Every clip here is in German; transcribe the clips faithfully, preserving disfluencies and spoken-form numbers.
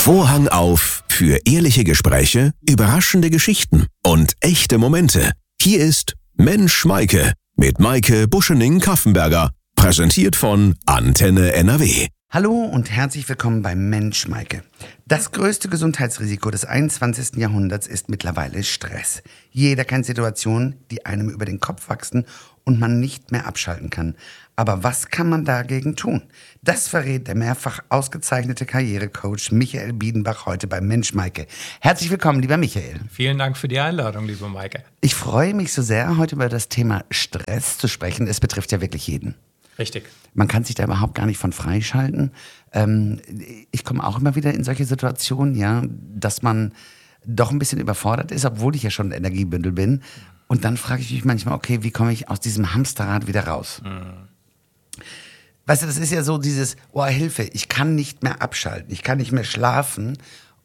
Vorhang auf für ehrliche Gespräche, überraschende Geschichten und echte Momente. Hier ist Mensch Maike mit Maike Buschening-Kaffenberger, präsentiert von Antenne N R W. Hallo und herzlich willkommen bei Mensch Maike. Das größte Gesundheitsrisiko des einundzwanzigsten Jahrhunderts ist mittlerweile Stress. Jeder kennt Situationen, die einem über den Kopf wachsen und man nicht mehr abschalten kann. Aber was kann man dagegen tun? Das verrät der mehrfach ausgezeichnete Karrierecoach Michael Biedenbach heute bei Mensch Maike. Herzlich willkommen, lieber Michael. Vielen Dank für die Einladung, liebe Maike. Ich freue mich so sehr, heute über das Thema Stress zu sprechen. Es betrifft ja wirklich jeden. Richtig. Man kann sich da überhaupt gar nicht von freischalten. Ähm, ich komme auch immer wieder in solche Situationen, ja, dass man doch ein bisschen überfordert ist, obwohl ich ja schon ein Energiebündel bin. Und dann frage ich mich manchmal, okay, wie komme ich aus diesem Hamsterrad wieder raus? Mhm. Weißt du, das ist ja so dieses, oh Hilfe, ich kann nicht mehr abschalten, ich kann nicht mehr schlafen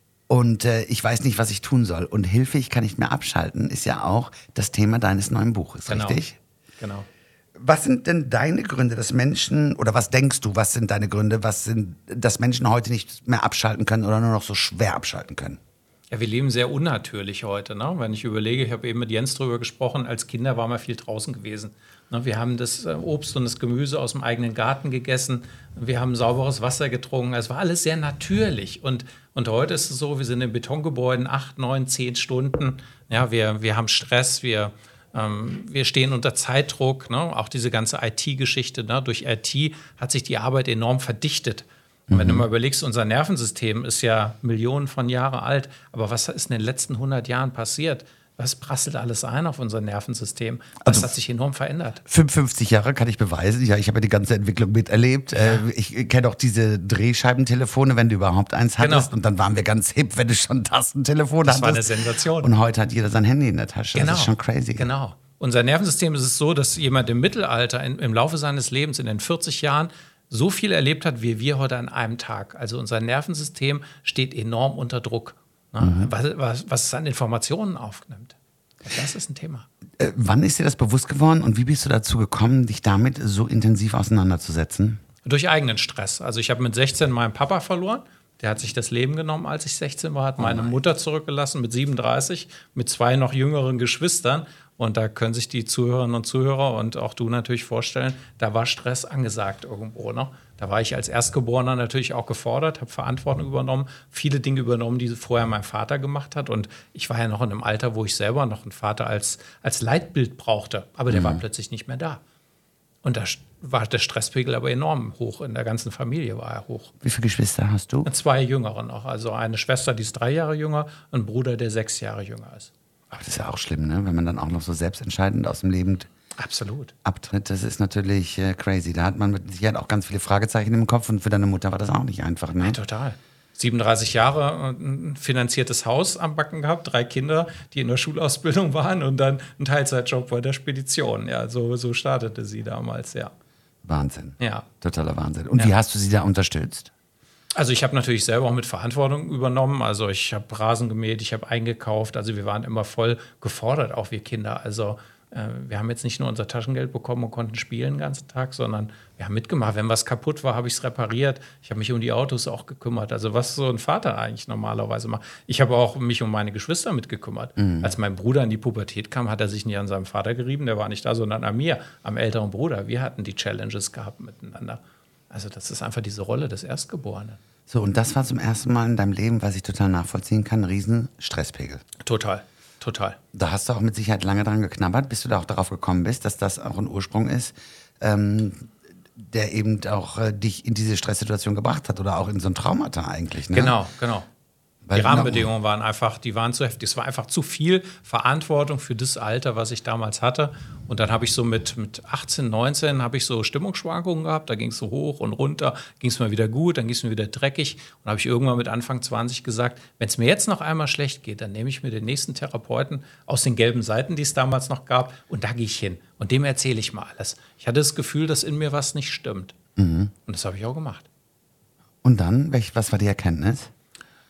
und äh, ich weiß nicht, was ich tun soll. Und Hilfe, ich kann nicht mehr abschalten, ist ja auch das Thema deines neuen Buches, genau. Richtig? Genau. Was sind denn deine Gründe, dass Menschen, oder was denkst du, was sind deine Gründe, was sind, dass Menschen heute nicht mehr abschalten können oder nur noch so schwer abschalten können? Ja, wir leben sehr unnatürlich heute. Ne? Wenn ich überlege, ich habe eben mit Jens drüber gesprochen, als Kinder waren wir viel draußen gewesen. Ne? Wir haben das Obst und das Gemüse aus dem eigenen Garten gegessen. Wir haben sauberes Wasser getrunken. Es war alles sehr natürlich. Und, und heute ist es so, wir sind in Betongebäuden acht, neun, zehn Stunden. Ja, wir, wir haben Stress, wir... Ähm, wir stehen unter Zeitdruck, ne? Auch diese ganze I T-Geschichte. Ne? Durch I T hat sich die Arbeit enorm verdichtet. Und wenn mhm. du mal überlegst, unser Nervensystem ist ja Millionen von Jahren alt. Aber was ist in den letzten hundert Jahren passiert? Was prasselt alles ein auf unser Nervensystem? Das also, hat sich enorm verändert. fünfundfünfzig Jahre kann ich beweisen. Ja, ich habe ja die ganze Entwicklung miterlebt. Ja. Ich kenne auch diese Drehscheibentelefone, wenn du überhaupt eins hattest. Genau. Und dann waren wir ganz hip, wenn du schon Tastentelefon das hattest. Das war eine Sensation. Und heute hat jeder sein Handy in der Tasche. Genau. Das ist schon crazy. Genau. Unser Nervensystem ist es so, dass jemand im Mittelalter in, im Laufe seines Lebens in den vierzig Jahren so viel erlebt hat, wie wir heute an einem Tag. Also unser Nervensystem steht enorm unter Druck. Ne? Mhm. Was, was, was es an Informationen aufnimmt. Das ist ein Thema. Äh, wann ist dir das bewusst geworden und wie bist du dazu gekommen, dich damit so intensiv auseinanderzusetzen? Durch eigenen Stress. Also ich habe mit sechzehn meinen Papa verloren. Der hat sich das Leben genommen, als ich sechzehn war, hat oh meine Mutter zurückgelassen mit siebenunddreißig, mit zwei noch jüngeren Geschwistern. Und da können sich die Zuhörerinnen und Zuhörer und auch du natürlich vorstellen, da war Stress angesagt irgendwo. Ne? Da war ich als Erstgeborener natürlich auch gefordert, habe Verantwortung übernommen, viele Dinge übernommen, die vorher mein Vater gemacht hat. Und ich war ja noch in einem Alter, wo ich selber noch einen Vater als, als Leitbild brauchte. Aber der mhm. war plötzlich nicht mehr da. Und da war der Stresspegel aber enorm hoch. In der ganzen Familie war er hoch. Wie viele Geschwister hast du? Zwei Jüngere noch. Also eine Schwester, die ist drei Jahre jünger, und ein Bruder, der sechs Jahre jünger ist. Aber das ist ja auch schlimm, ne? Wenn man dann auch noch so selbstentscheidend aus dem Leben Absolut. abtritt. Das ist natürlich äh, crazy. Da hat man mit Sicherheit auch ganz viele Fragezeichen im Kopf. Und für deine Mutter war das auch nicht einfach, ne? Ja, total. siebenunddreißig Jahre, ein finanziertes Haus am Backen gehabt, drei Kinder, die in der Schulausbildung waren und dann ein Teilzeitjob bei der Spedition. Ja, so, so startete sie damals, ja. Wahnsinn. Ja. Totaler Wahnsinn. Und ja. wie hast du sie da unterstützt? Also ich habe natürlich selber auch mit Verantwortung übernommen. Also ich habe Rasen gemäht, ich habe eingekauft. Also wir waren immer voll gefordert, auch wir Kinder. Also äh, wir haben jetzt nicht nur unser Taschengeld bekommen und konnten spielen den ganzen Tag, sondern wir haben mitgemacht. Wenn was kaputt war, habe ich es repariert. Ich habe mich um die Autos auch gekümmert. Also was so ein Vater eigentlich normalerweise macht. Ich habe auch mich um meine Geschwister mitgekümmert. Mhm. Als mein Bruder in die Pubertät kam, hat er sich nicht an seinem Vater gerieben. Der war nicht da, sondern an mir, am älteren Bruder. Wir hatten die Challenges gehabt miteinander. Also das ist einfach diese Rolle des Erstgeborenen. So, und das war zum ersten Mal in deinem Leben, was ich total nachvollziehen kann, ein riesen Stresspegel. Total, total. Da hast du auch mit Sicherheit lange dran geknabbert, bis du da auch darauf gekommen bist, dass das auch ein Ursprung ist, ähm, der eben auch äh, dich in diese Stresssituation gebracht hat oder auch in so ein Traumata eigentlich. Ne? Genau, genau. Weil die Rahmenbedingungen waren einfach, die waren zu heftig. Es war einfach zu viel Verantwortung für das Alter, was ich damals hatte. Und dann habe ich so mit, mit achtzehn, neunzehn habe ich so Stimmungsschwankungen gehabt. Da ging es so hoch und runter, ging es mir wieder gut, dann ging es mir wieder dreckig. Und habe ich irgendwann mit Anfang zwanzig gesagt, wenn es mir jetzt noch einmal schlecht geht, dann nehme ich mir den nächsten Therapeuten aus den gelben Seiten, die es damals noch gab, und da gehe ich hin. Und dem erzähle ich mal alles. Ich hatte das Gefühl, dass in mir was nicht stimmt. Mhm. Und das habe ich auch gemacht. Und dann, welch, was war die Erkenntnis?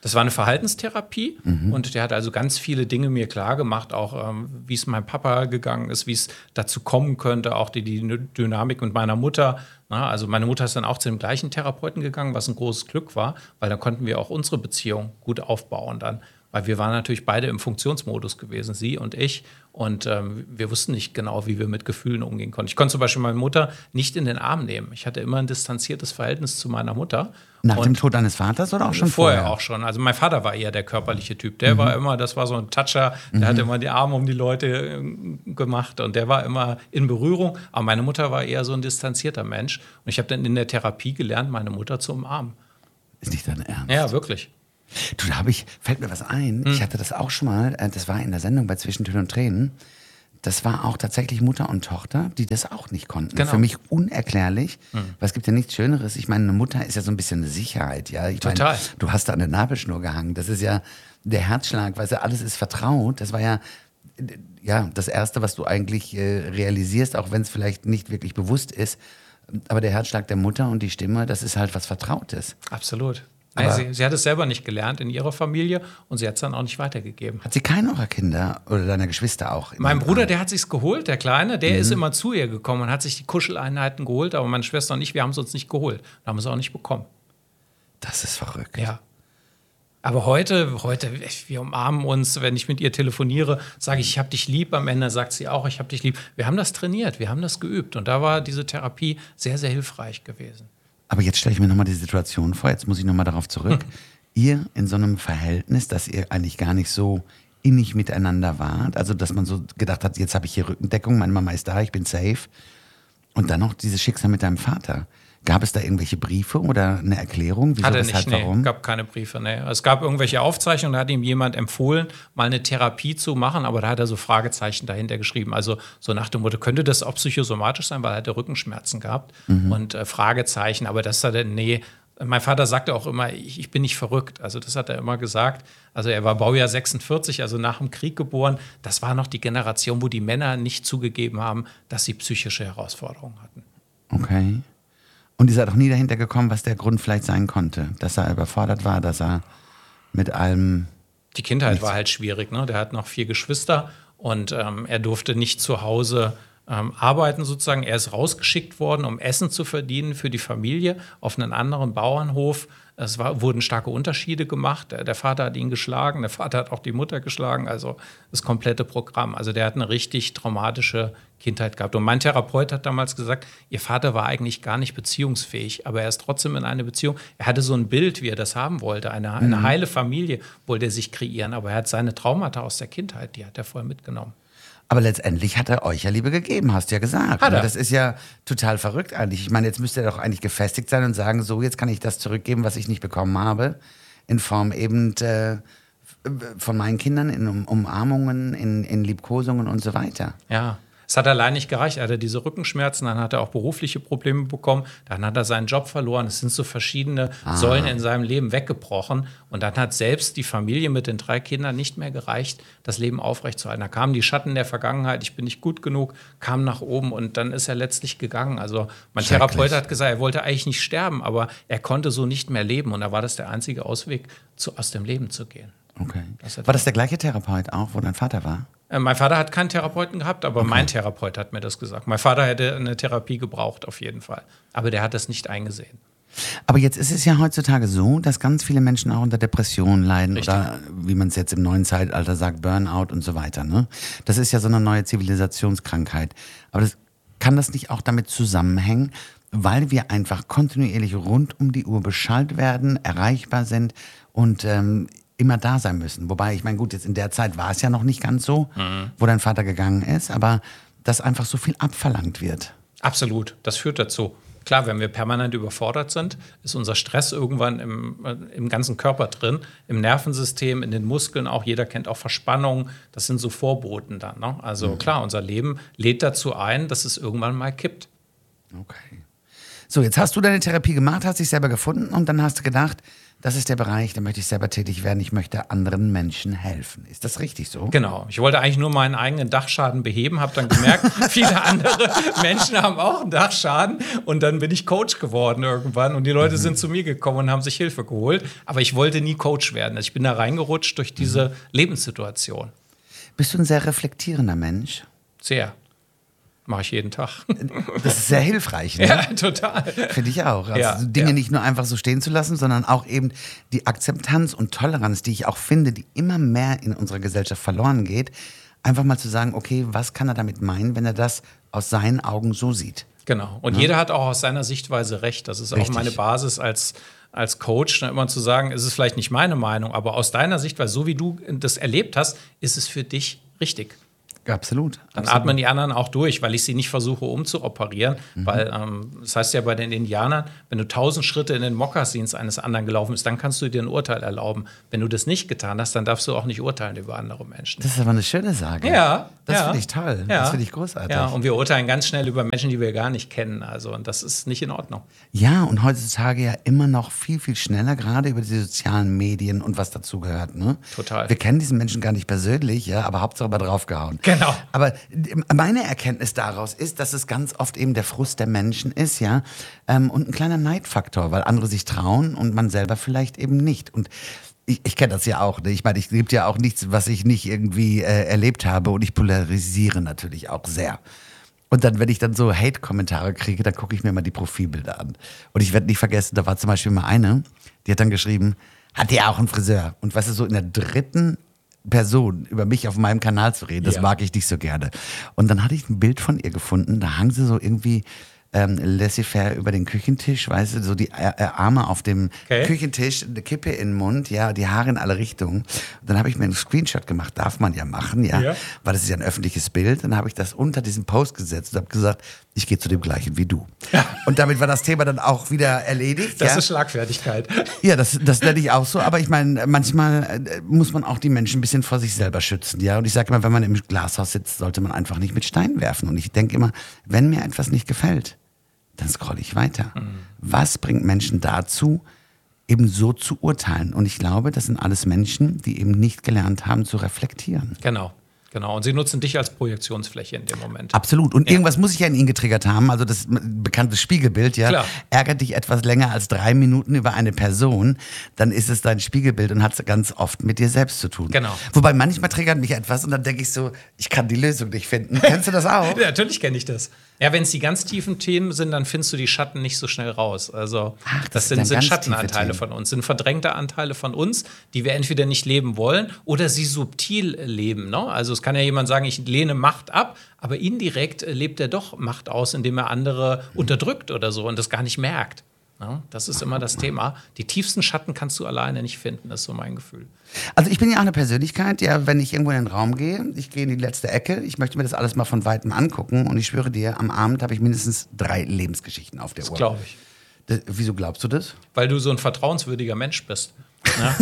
Das war eine Verhaltenstherapie Mhm. und der hat also ganz viele Dinge mir klar gemacht, auch ähm, wie es meinem Papa gegangen ist, wie es dazu kommen könnte, auch die, die Dynamik mit meiner Mutter. Na, also meine Mutter ist dann auch zu dem gleichen Therapeuten gegangen, was ein großes Glück war, weil dann konnten wir auch unsere Beziehung gut aufbauen dann. Weil wir waren natürlich beide im Funktionsmodus gewesen, sie und ich. Und ähm, wir wussten nicht genau, wie wir mit Gefühlen umgehen konnten. Ich konnte zum Beispiel meine Mutter nicht in den Arm nehmen. Ich hatte immer ein distanziertes Verhältnis zu meiner Mutter. Nach und dem Tod deines Vaters oder auch schon vorher? vorher? auch schon. Also mein Vater war eher der körperliche Typ. Der mhm. war immer, das war so ein Toucher, der mhm. hat immer die Arme um die Leute äh, gemacht und der war immer in Berührung. Aber meine Mutter war eher so ein distanzierter Mensch. Und ich habe dann in der Therapie gelernt, meine Mutter zu umarmen. Ist nicht dein Ernst? Ja, wirklich. Du, da habe ich, fällt mir was ein. Hm. Ich hatte das auch schon mal, äh, das war in der Sendung bei Zwischentönen und Tränen. Das war auch tatsächlich Mutter und Tochter, die das auch nicht konnten. Genau. Für mich unerklärlich, hm. weil es gibt ja nichts Schöneres. Ich meine, eine Mutter ist ja so ein bisschen eine Sicherheit. Ja? Ich Total. Meine, du hast da an der Nabelschnur gehangen. Das ist ja der Herzschlag, weißt du, alles ist vertraut. Das war ja, ja das Erste, was du eigentlich äh, realisierst, auch wenn es vielleicht nicht wirklich bewusst ist. Aber der Herzschlag der Mutter und die Stimme, das ist halt was Vertrautes. Absolut. Also sie, sie hat es selber nicht gelernt in ihrer Familie und sie hat es dann auch nicht weitergegeben. Hat sie keine eurer Kinder oder deiner Geschwister auch? Mein Bruder, der hat sich's geholt, der Kleine, der mhm. ist immer zu ihr gekommen und hat sich die Kuscheleinheiten geholt, aber meine Schwester und ich, wir haben es uns nicht geholt. Wir haben es auch nicht bekommen. Das ist verrückt. Ja. Aber heute, heute, wir umarmen uns, wenn ich mit ihr telefoniere, sage ich, ich habe dich lieb. Am Ende sagt sie auch, ich habe dich lieb. Wir haben das trainiert, wir haben das geübt und da war diese Therapie sehr, sehr hilfreich gewesen. Aber jetzt stelle ich mir nochmal die Situation vor, jetzt muss ich nochmal darauf zurück. Hm. Ihr in so einem Verhältnis, dass ihr eigentlich gar nicht so innig miteinander wart, also dass man so gedacht hat, jetzt habe ich hier Rückendeckung, meine Mama ist da, ich bin safe. Und dann noch dieses Schicksal mit deinem Vater. Gab es da irgendwelche Briefe oder eine Erklärung? Wieso, Hatte weshalb, nicht, nee, warum? gab keine Briefe, nee. Es gab irgendwelche Aufzeichnungen, da hat ihm jemand empfohlen, mal eine Therapie zu machen, aber da hat er so Fragezeichen dahinter geschrieben. Also so nach dem Motto, könnte das auch psychosomatisch sein, weil er hatte Rückenschmerzen gehabt mhm. und äh, Fragezeichen, aber das hat er, nee. Mein Vater sagte auch immer, ich, ich bin nicht verrückt. Also das hat er immer gesagt. Also er war Baujahr sechsundvierzig, also nach dem Krieg geboren. Das war noch die Generation, wo die Männer nicht zugegeben haben, dass sie psychische Herausforderungen hatten. Okay. Und ihr seid auch nie dahinter gekommen, was der Grund vielleicht sein konnte? Dass er überfordert war, dass er mit allem... Die Kindheit war halt schwierig, ne? Der hat noch vier Geschwister und ähm, er durfte nicht zu Hause ähm, arbeiten sozusagen. Er ist rausgeschickt worden, um Essen zu verdienen für die Familie auf einen anderen Bauernhof. Es war, wurden starke Unterschiede gemacht. Der, der Vater hat ihn geschlagen, der Vater hat auch die Mutter geschlagen, also das komplette Programm. Also der hat eine richtig traumatische Kindheit gehabt. Und mein Therapeut hat damals gesagt, ihr Vater war eigentlich gar nicht beziehungsfähig, aber er ist trotzdem in eine Beziehung. Er hatte so ein Bild, wie er das haben wollte. Eine, eine mhm. heile Familie wollte er sich kreieren, aber er hat seine Traumata aus der Kindheit, die hat er voll mitgenommen. Aber letztendlich hat er euch ja Liebe gegeben, hast du ja gesagt. Hat er. Das ist ja total verrückt eigentlich. Ich meine, jetzt müsste er doch eigentlich gefestigt sein und sagen, so, jetzt kann ich das zurückgeben, was ich nicht bekommen habe, in Form eben äh, von meinen Kindern, in um Umarmungen, in, in Liebkosungen und so weiter. Ja. Es hat allein nicht gereicht. Er hatte diese Rückenschmerzen, dann hat er auch berufliche Probleme bekommen, dann hat er seinen Job verloren. Es sind so verschiedene ah. Säulen in seinem Leben weggebrochen. Und dann hat selbst die Familie mit den drei Kindern nicht mehr gereicht, das Leben aufrechtzuerhalten. Da kamen die Schatten der Vergangenheit, ich bin nicht gut genug, kam nach oben und dann ist er letztlich gegangen. Also mein Therapeut hat gesagt, er wollte eigentlich nicht sterben, aber er konnte so nicht mehr leben. Und da war das der einzige Ausweg, zu, aus dem Leben zu gehen. Okay. Das war das der gleiche Therapeut auch, wo dein Vater war? Mein Vater hat keinen Therapeuten gehabt, aber okay. mein Therapeut hat mir das gesagt. Mein Vater hätte eine Therapie gebraucht, auf jeden Fall. Aber der hat das nicht eingesehen. Aber jetzt ist es ja heutzutage so, dass ganz viele Menschen auch unter Depressionen leiden. Richtig. Oder wie man es jetzt im neuen Zeitalter sagt, Burnout und so weiter. Ne? Das ist ja so eine neue Zivilisationskrankheit. Aber das, kann das nicht auch damit zusammenhängen, weil wir einfach kontinuierlich rund um die Uhr beschallt werden, erreichbar sind und ähm, immer da sein müssen. Wobei, ich meine, gut, jetzt in der Zeit war es ja noch nicht ganz so, mhm. wo dein Vater gegangen ist, aber dass einfach so viel abverlangt wird. Absolut, das führt dazu. Klar, wenn wir permanent überfordert sind, ist unser Stress irgendwann im, äh, im ganzen Körper drin, im Nervensystem, in den Muskeln auch. Jeder kennt auch Verspannungen, das sind so Vorboten dann. Ne? Also mhm. klar, unser Leben lädt dazu ein, dass es irgendwann mal kippt. Okay. So, jetzt hast du deine Therapie gemacht, hast dich selber gefunden und dann hast du gedacht, das ist der Bereich, da möchte ich selber tätig werden, ich möchte anderen Menschen helfen. Ist das richtig so? Genau. Ich wollte eigentlich nur meinen eigenen Dachschaden beheben, habe dann gemerkt, viele andere Menschen haben auch einen Dachschaden und dann bin ich Coach geworden irgendwann und die Leute mhm. sind zu mir gekommen und haben sich Hilfe geholt. Aber ich wollte nie Coach werden. Ich bin da reingerutscht durch diese mhm. Lebenssituation. Bist du ein sehr reflektierender Mensch? Sehr. Mache ich jeden Tag. Das ist sehr hilfreich, ne? Ja, total. Finde ich auch. Also Ja, Dinge ja. nicht nur einfach so stehen zu lassen, sondern auch eben die Akzeptanz und Toleranz, die ich auch finde, die immer mehr in unserer Gesellschaft verloren geht, einfach mal zu sagen, okay, was kann er damit meinen, wenn er das aus seinen Augen so sieht? Genau. Und Ja. jeder hat auch aus seiner Sichtweise recht. Das ist Richtig. auch meine Basis als, als Coach, ne, immer zu sagen, es ist vielleicht nicht meine Meinung, aber aus deiner Sichtweise, so wie du das erlebt hast, ist es für dich richtig. Absolut. Dann absolut. atmen die anderen auch durch, weil ich sie nicht versuche umzuoperieren. Mhm. Weil ähm, das heißt ja bei den Indianern, wenn du tausend Schritte in den Mokassins eines anderen gelaufen bist, dann kannst du dir ein Urteil erlauben. Wenn du das nicht getan hast, dann darfst du auch nicht urteilen über andere Menschen. Das ist aber eine schöne Sage. Ja, Das ja. finde ich toll. Ja. Das finde ich großartig. Ja, und wir urteilen ganz schnell über Menschen, die wir gar nicht kennen. Also, und das ist nicht in Ordnung. Ja, und heutzutage ja immer noch viel, viel schneller, gerade über die sozialen Medien und was dazu gehört. Ne? Total. Wir kennen diesen Menschen gar nicht persönlich, ja, aber Hauptsache mal draufgehauen. Genau. Aber meine Erkenntnis daraus ist, dass es ganz oft eben der Frust der Menschen ist, ja, ähm, und ein kleiner Neidfaktor, weil andere sich trauen und man selber vielleicht eben nicht. Und ich, ich kenne das ja auch. Ne? Ich meine, es gibt ja auch nichts, was ich nicht irgendwie äh, erlebt habe und ich polarisiere natürlich auch sehr. Und dann, wenn ich dann so Hate-Kommentare kriege, dann gucke ich mir mal die Profilbilder an. Und ich werde nicht vergessen, da war zum Beispiel mal eine, die hat dann geschrieben, hat die auch einen Friseur? Und weißt du, so in der dritten Person über mich auf meinem Kanal zu reden, das Ja. mag ich nicht so gerne. Und dann hatte ich ein Bild von ihr gefunden, da hang sie so irgendwie ähm, laissez-faire über den Küchentisch, weißt du, so die äh, äh, Arme auf dem Okay. Küchentisch, eine Kippe in den Mund, ja, die Haare in alle Richtungen. Und dann habe ich mir einen Screenshot gemacht, darf man ja machen, ja, Ja. weil das ist ja ein öffentliches Bild. Dann habe ich das unter diesen Post gesetzt und habe gesagt, ich gehe zu dem gleichen wie du. Und damit war das Thema dann auch wieder erledigt. Das ja. ist Schlagfertigkeit. Ja, das, das nenne ich auch so. Aber ich meine, manchmal äh, muss man auch die Menschen ein bisschen vor sich selber schützen. Ja? Und ich sage immer, wenn man im Glashaus sitzt, sollte man einfach nicht mit Steinen werfen. Und ich denke immer, wenn mir etwas nicht gefällt, dann scrolle ich weiter. Mhm. Was bringt Menschen dazu, eben so zu urteilen? Und ich glaube, das sind alles Menschen, die eben nicht gelernt haben zu reflektieren. Genau. Genau, und sie nutzen dich als Projektionsfläche in dem Moment. Absolut. Und Ja. irgendwas muss ich ja in ihn getriggert haben. Also das bekannte Spiegelbild, ja. Klar. Ärgert dich etwas länger als drei Minuten über eine Person, dann ist es dein Spiegelbild und hat es ganz oft mit dir selbst zu tun. Genau. Wobei manchmal triggert mich etwas und dann denke ich so, ich kann die Lösung nicht finden. Kennst du das auch? Ja, natürlich kenne ich das. Ja, wenn es die ganz tiefen Themen sind, dann findest du die Schatten nicht so schnell raus. Also Ach, das das, sind dann sind, sind ganz Schattenanteile tiefe Themen. von uns, sind verdrängte Anteile von uns, die wir entweder nicht leben wollen oder sie subtil leben. Ne? Also es kann ja jemand sagen, ich lehne Macht ab, aber indirekt lebt er doch Macht aus, indem er andere unterdrückt oder so und das gar nicht merkt. Ja, das ist immer das Thema. Die tiefsten Schatten kannst du alleine nicht finden, das ist so mein Gefühl. Also ich bin ja auch eine Persönlichkeit, ja, wenn ich irgendwo in den Raum gehe, ich gehe in die letzte Ecke, ich möchte mir das alles mal von Weitem angucken und ich schwöre dir, am Abend habe ich mindestens drei Lebensgeschichten auf der Das Uhr. glaube ich. Das, wieso glaubst du das? Weil du so ein vertrauenswürdiger Mensch bist. Ne?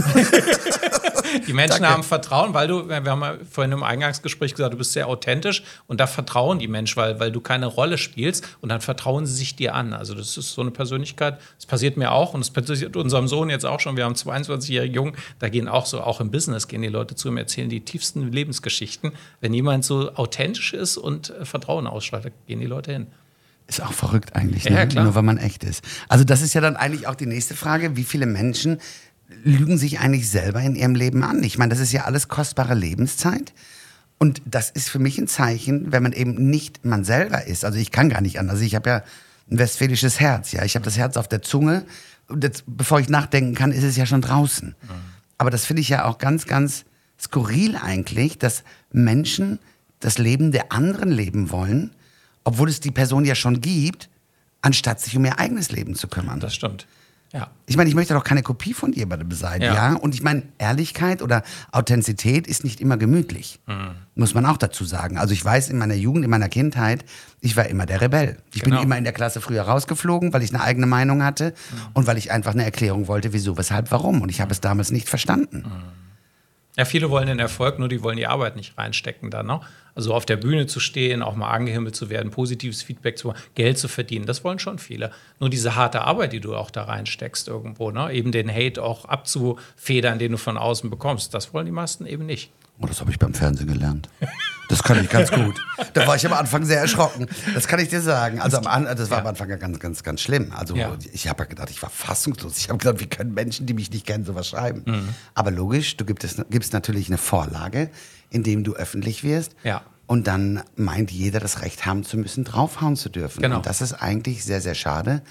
Die Menschen Danke. haben Vertrauen, weil du, wir haben ja vorhin im Eingangsgespräch gesagt, du bist sehr authentisch und da vertrauen die Menschen, weil, weil du keine Rolle spielst und dann vertrauen sie sich dir an. Also das ist so eine Persönlichkeit, das passiert mir auch und das passiert unserem Sohn jetzt auch schon. Wir haben einen zweiundzwanzigjährigen Jungen, da gehen auch so, auch im Business gehen die Leute zu ihm, erzählen die tiefsten Lebensgeschichten. Wenn jemand so authentisch ist und äh, Vertrauen ausstrahlt, gehen die Leute hin. Ist auch verrückt eigentlich, Ja, ne? klar. Nur weil man echt ist. Also das ist ja dann eigentlich auch die nächste Frage, wie viele Menschen lügen sich eigentlich selber in ihrem Leben an? Ich meine, das ist ja alles kostbare Lebenszeit. Und das ist für mich ein Zeichen, wenn man eben nicht man selber ist. Also ich kann gar nicht anders. Ich habe ja ein westfälisches Herz. Ja, ich habe das Herz auf der Zunge. Und jetzt, bevor ich nachdenken kann, ist es ja schon draußen. Mhm. Aber das finde ich ja auch ganz, ganz skurril eigentlich, dass Menschen das Leben der anderen leben wollen, obwohl es die Person ja schon gibt, anstatt sich um ihr eigenes Leben zu kümmern. Das stimmt. Ja. Ich meine, ich möchte doch keine Kopie von jemandem sein, ja. Ja. Und ich meine, Ehrlichkeit oder Authentizität ist nicht immer gemütlich. Mhm. Muss man auch dazu sagen. Also ich weiß, in meiner Jugend, in meiner Kindheit, ich war immer der Rebell. Ich Genau. bin immer in der Klasse früher rausgeflogen, weil ich eine eigene Meinung hatte und weil ich einfach eine Erklärung wollte, wieso, weshalb, warum. Und ich habe es damals nicht verstanden. Ja, viele wollen den Erfolg, nur die wollen die Arbeit nicht reinstecken dann. Ne? Also auf der Bühne zu stehen, auch mal angehimmelt zu werden, positives Feedback zu bekommen, Geld zu verdienen, das wollen schon viele. Nur diese harte Arbeit, die du auch da reinsteckst irgendwo, ne? Eben den Hate auch abzufedern, den du von außen bekommst, das wollen die meisten eben nicht. Oh, das habe ich beim Fernsehen gelernt. Das kann ich ganz gut. Da war ich am Anfang sehr erschrocken. Das kann ich dir sagen. Also am An- das war ja. am Anfang ja ganz, ganz, ganz schlimm. Also ja. ich habe ja gedacht, ich war fassungslos. Ich habe gedacht, wie können Menschen, die mich nicht kennen, sowas schreiben? Mhm. Aber logisch, du gibst, gibst natürlich eine Vorlage, indem du öffentlich wirst. Ja. Und dann meint jeder, das Recht haben zu müssen, draufhauen zu dürfen. Genau. Und das ist eigentlich sehr, sehr schade.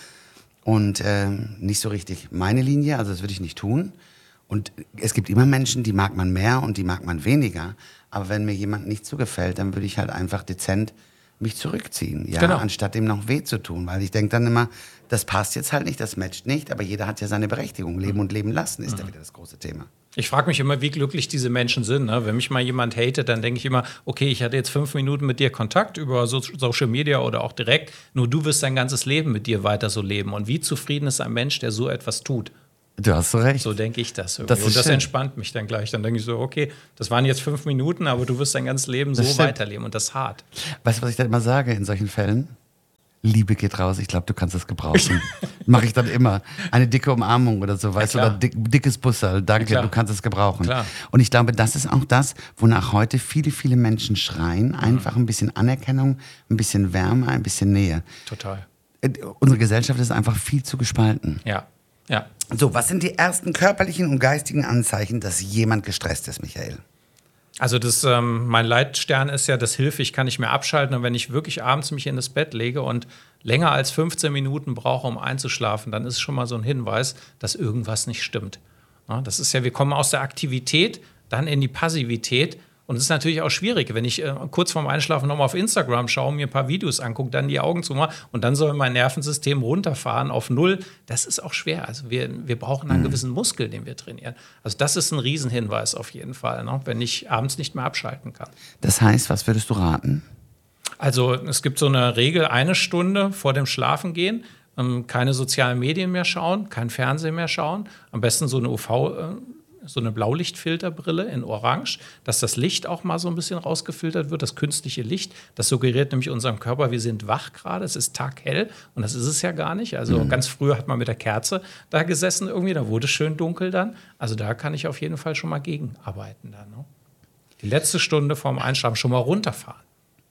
Und äh, nicht so richtig meine Linie. Also das würde ich nicht tun. Und es gibt immer Menschen, die mag man mehr und die mag man weniger. Aber wenn mir jemand nicht zugefällt, dann würde ich halt einfach dezent mich zurückziehen, ja, genau. anstatt dem noch weh zu tun. Weil ich denke dann immer, das passt jetzt halt nicht, das matcht nicht, aber jeder hat ja seine Berechtigung. Leben und leben lassen ist mhm. ja wieder das große Thema. Ich frage mich immer, wie glücklich diese Menschen sind. Ne? Wenn mich mal jemand hatet, dann denke ich immer, okay, ich hatte jetzt fünf Minuten mit dir Kontakt über so Social Media oder auch direkt, nur du wirst dein ganzes Leben mit dir weiter so leben. Und wie zufrieden ist ein Mensch, der so etwas tut? Du hast recht. So denke ich das irgendwie. Das und das schön. entspannt mich dann gleich. Dann denke ich so, okay, das waren jetzt fünf Minuten, aber du wirst dein ganzes Leben so weiterleben und das ist hart. Weißt du, was ich dann immer sage in solchen Fällen? Liebe geht raus, ich glaube, du kannst es gebrauchen. Mache ich dann immer. Eine dicke Umarmung oder so, weißt du, oder dick, dickes Busserl, danke, ja, du kannst es gebrauchen. Klar. Und ich glaube, das ist auch das, wonach heute viele, viele Menschen schreien. Einfach ein bisschen Anerkennung, ein bisschen Wärme, ein bisschen Nähe. Total. Unsere Gesellschaft ist einfach viel zu gespalten. Ja, ja. So, was sind die ersten körperlichen und geistigen Anzeichen, dass jemand gestresst ist, Michael? Also das, ähm, mein Leitstern ist ja das Hilfe, ich kann nicht mehr abschalten. Und wenn ich wirklich abends mich in das Bett lege und länger als fünfzehn Minuten brauche, um einzuschlafen, dann ist schon mal so ein Hinweis, dass irgendwas nicht stimmt. Ja, das ist ja, wir kommen aus der Aktivität dann in die Passivität. Und es ist natürlich auch schwierig, wenn ich äh, kurz vorm Einschlafen nochmal auf Instagram schaue, mir ein paar Videos angucke, dann die Augen zumache und dann soll mein Nervensystem runterfahren auf Null. Das ist auch schwer. Also wir, wir brauchen einen gewissen Muskel, den wir trainieren. Also das ist ein Riesenhinweis auf jeden Fall, ne? Wenn ich abends nicht mehr abschalten kann. Das heißt, was würdest du raten? Also es gibt so eine Regel, eine Stunde vor dem Schlafengehen, ähm, keine sozialen Medien mehr schauen, kein Fernsehen mehr schauen, am besten so eine U V- äh, so eine Blaulichtfilterbrille in Orange, dass das Licht auch mal so ein bisschen rausgefiltert wird, das künstliche Licht. Das suggeriert nämlich unserem Körper, wir sind wach gerade, es ist taghell und das ist es ja gar nicht. Also mhm. ganz früher hat man mit der Kerze da gesessen irgendwie, da wurde es schön dunkel dann. Also da kann ich auf jeden Fall schon mal gegenarbeiten. Dann, ne? Die letzte Stunde vorm Einschlafen schon mal runterfahren.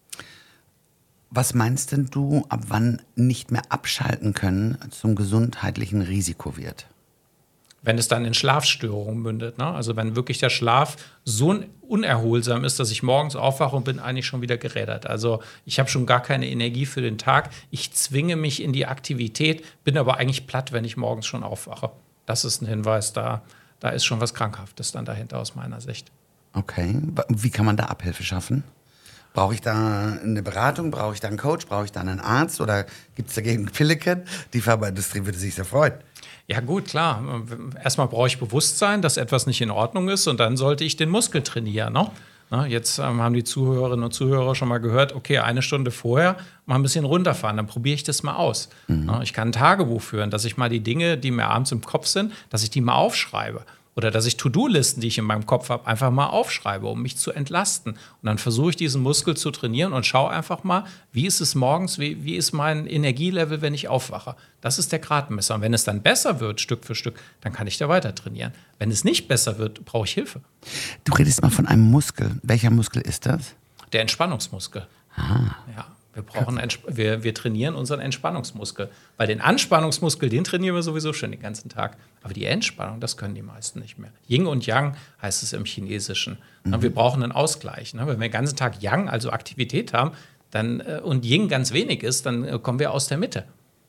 Was meinst denn du, ab wann nicht mehr abschalten können zum gesundheitlichen Risiko wird? Wenn es dann in Schlafstörungen mündet. Ne? Also wenn wirklich der Schlaf so unerholsam ist, dass ich morgens aufwache und bin eigentlich schon wieder gerädert. Also ich habe schon gar keine Energie für den Tag. Ich zwinge mich in die Aktivität, bin aber eigentlich platt, wenn ich morgens schon aufwache. Das ist ein Hinweis, da, da ist schon was Krankhaftes dann dahinter aus meiner Sicht. Okay, wie kann man da Abhilfe schaffen? Brauche ich da eine Beratung? Brauche ich da einen Coach? Brauche ich da einen Arzt? Oder gibt es dagegen Pilleken? Die Pharmaindustrie würde sich sehr freuen. Ja gut, klar. Erstmal brauche ich Bewusstsein, dass etwas nicht in Ordnung ist und dann sollte ich den Muskel trainieren. Ne? Na, jetzt ähm, haben die Zuhörerinnen und Zuhörer schon mal gehört, okay, eine Stunde vorher mal ein bisschen runterfahren, dann probiere ich das mal aus. Mhm. Na, ich kann ein Tagebuch führen, dass ich mal die Dinge, die mir abends im Kopf sind, dass ich die mal aufschreibe. Oder dass ich To-Do-Listen, die ich in meinem Kopf habe, einfach mal aufschreibe, um mich zu entlasten. Und dann versuche ich, diesen Muskel zu trainieren und schaue einfach mal, wie ist es morgens, wie, wie ist mein Energielevel, wenn ich aufwache. Das ist der Gradmesser. Und wenn es dann besser wird, Stück für Stück, dann kann ich da weiter trainieren. Wenn es nicht besser wird, brauche ich Hilfe. Du redest mal von einem Muskel. Welcher Muskel ist das? Der Entspannungsmuskel. Ah. Ja. Wir, brauchen, wir, wir trainieren unseren Entspannungsmuskel. Weil den Anspannungsmuskel, den trainieren wir sowieso schon den ganzen Tag. Aber die Entspannung, das können die meisten nicht mehr. Yin und Yang heißt es im Chinesischen. Mhm. Wir brauchen einen Ausgleich. Wenn wir den ganzen Tag Yang, also Aktivität haben, dann, und Yin ganz wenig ist, dann kommen wir aus der Mitte.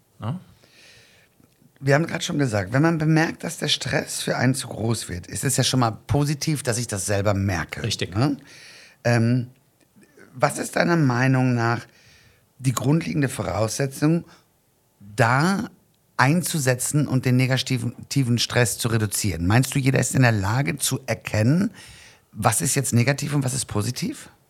Wir haben gerade schon gesagt, wenn man bemerkt, dass der Stress für einen zu groß wird, ist es ja schon mal positiv, dass ich das selber merke. Richtig. Ne? Ähm, was ist deiner Meinung nach die grundlegende Voraussetzung, da einzusetzen und den negativen Stress zu reduzieren? Meinst du, jeder ist in der Lage zu erkennen, was ist jetzt negativ und was ist positiv?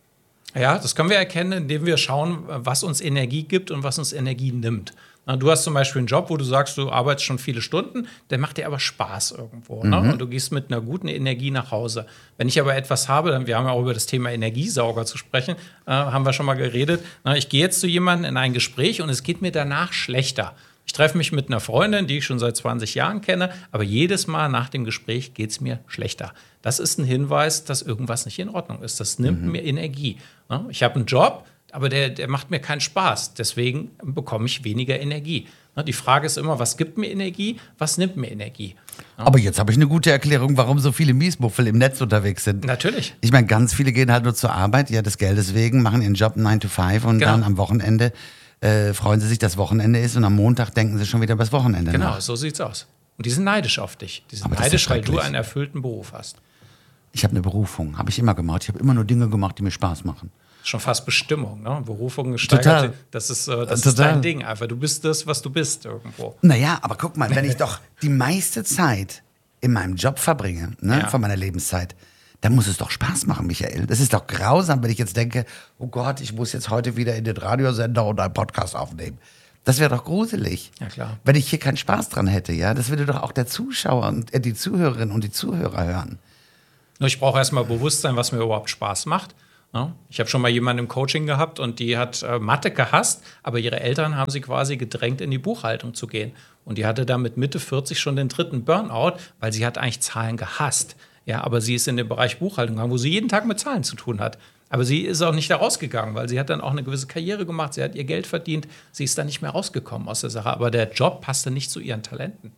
Ja, das können wir erkennen, indem wir schauen, was uns Energie gibt und was uns Energie nimmt. Na, du hast zum Beispiel einen Job, wo du sagst, du arbeitest schon viele Stunden, der macht dir aber Spaß irgendwo. Mhm. Ne? Und du gehst mit einer guten Energie nach Hause. Wenn ich aber etwas habe, dann, wir haben ja auch über das Thema Energiesauger zu sprechen, äh, haben wir schon mal geredet. Na, ich gehe jetzt zu jemandem in ein Gespräch und es geht mir danach schlechter. Ich treffe mich mit einer Freundin, die ich schon seit zwanzig Jahren kenne, aber jedes Mal nach dem Gespräch geht es mir schlechter. Das ist ein Hinweis, dass irgendwas nicht in Ordnung ist. Das nimmt mhm. mir Energie. Ne? Ich habe einen Job, aber der, der macht mir keinen Spaß. Deswegen bekomme ich weniger Energie. Ne? Die Frage ist immer, was gibt mir Energie, was nimmt mir Energie? Ne? Aber jetzt habe ich eine gute Erklärung, warum so viele Miesmuffel im Netz unterwegs sind. Natürlich. Ich meine, ganz viele gehen halt nur zur Arbeit, ja, des Geldes wegen, machen ihren Job nine to five und genau. dann am Wochenende Äh, freuen sie sich, dass Wochenende ist und am Montag denken sie schon wieder über das Wochenende Genau, nach. so sieht's aus. Und die sind neidisch auf dich. Die sind Aber das ist neidisch, weil du schrecklich. einen erfüllten Beruf hast. Ich habe eine Berufung, habe ich immer gemacht. Ich habe immer nur Dinge gemacht, die mir Spaß machen. Schon fast Bestimmung, ne? Berufung gesteigert. Total. Das ist, äh, das Total. ist dein Ding einfach. Du bist das, was du bist irgendwo. Naja, aber guck mal, wenn ich doch die meiste Zeit in meinem Job verbringe, ne, Ja. von meiner Lebenszeit, dann muss es doch Spaß machen, Michael. Das ist doch grausam, wenn ich jetzt denke, oh Gott, ich muss jetzt heute wieder in den Radiosender und einen Podcast aufnehmen. Das wäre doch gruselig. Ja, klar. Wenn ich hier keinen Spaß dran hätte, ja. Das würde doch auch der Zuschauer und äh, die Zuhörerinnen und die Zuhörer hören. Nur ich brauche erstmal Bewusstsein, was mir überhaupt Spaß macht. Ja? Ich habe schon mal jemanden im Coaching gehabt und die hat äh, Mathe gehasst, aber ihre Eltern haben sie quasi gedrängt, in die Buchhaltung zu gehen. Und die hatte da mit Mitte vierzig schon den dritten Burnout, weil sie hat eigentlich Zahlen gehasst. Ja, aber sie ist in den Bereich Buchhaltung gegangen, wo sie jeden Tag mit Zahlen zu tun hat. Aber sie ist auch nicht da rausgegangen, weil sie hat dann auch eine gewisse Karriere gemacht, sie hat ihr Geld verdient, sie ist dann nicht mehr rausgekommen aus der Sache. Aber der Job passte nicht zu ihren Talenten.